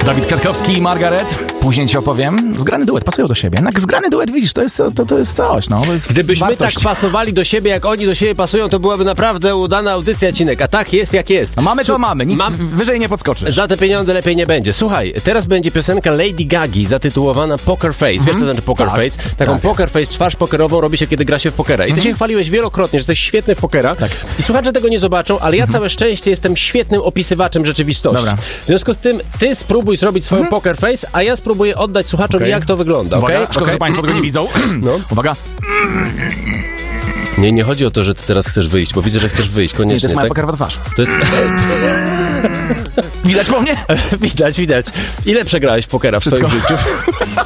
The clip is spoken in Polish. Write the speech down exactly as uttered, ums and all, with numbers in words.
Dawid Kwiatkowski i Margaret. Później ci opowiem. Zgrany duet, pasują do siebie. Jednak zgrany duet, widzisz, to jest, to, to jest coś. No, to jest Gdybyśmy wartość. tak pasowali do siebie, jak oni do siebie pasują, to byłaby naprawdę udana audycja, Cinek. A tak jest, jak jest. No mamy to mamy, nic Mam... wyżej nie podskoczysz. Za te pieniądze lepiej nie będzie. Słuchaj, teraz będzie piosenka Lady Gagi zatytułowana Poker Face. Wiesz, co to znaczy Poker tak, Face? Taką tak. poker face, twarz pokerową robi się, kiedy gra się w pokera. I ty się chwaliłeś wielokrotnie, że jesteś świetny w pokera. Tak. I słuchacze tego nie zobaczą, ale ja całe szczęście jestem świetnym opisywaczem rzeczywistości. Dobra. W związku z tym, ty spróbuj zrobić swoją poker face, a ja spróbuję oddać słuchaczom, Okay. jak to wygląda. Uwaga, Okay? szkoda, Okay? że państwo tego nie widzą. No. Uwaga. Nie, nie chodzi o to, że ty teraz chcesz wyjść, bo widzę, że chcesz wyjść, koniecznie. Nie, to jest moja tak? pokerowa twarz. To jest... Widać po mnie? widać, widać. Ile przegrałeś w pokera w Wszystko. swoim życiu?